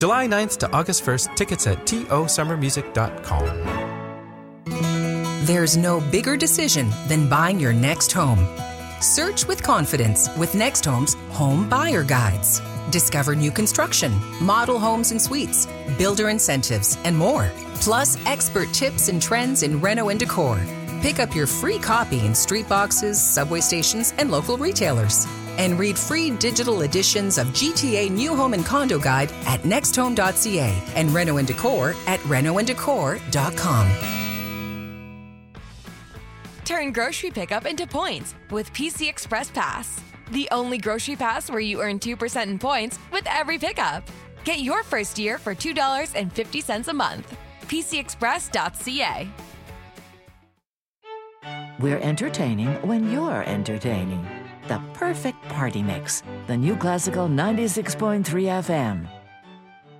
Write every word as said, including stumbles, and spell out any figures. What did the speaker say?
July ninth to August first, tickets at to summer music dot com. There's no bigger decision than buying your next home. Search with confidence with Next Home's Home Buyer Guides. Discover new construction, model homes and suites, builder incentives, and more. Plus, expert tips and trends in reno and decor. Pick up your free copy in street boxes, subway stations, and local retailers. And read free digital editions of G T A New Home and Condo Guide at next home dot c a and Reno and Decor at reno and decor dot com. Turn grocery pickup into points with P C Express Pass. The only grocery pass where you earn two percent in points with every pickup. Get your first year for two dollars and fifty cents a month. p c express dot c a. We're entertaining when you're entertaining. The perfect party mix. The new classical ninety-six point three F M.